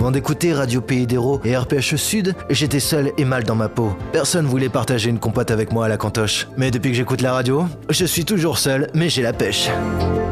Avant d'écouter Radio Pays d'Hérault et RPH Sud, j'étais seul et mal dans ma peau. Personne voulait partager une compote avec moi à la cantoche. Mais depuis que j'écoute la radio, je suis toujours seul, mais j'ai la pêche.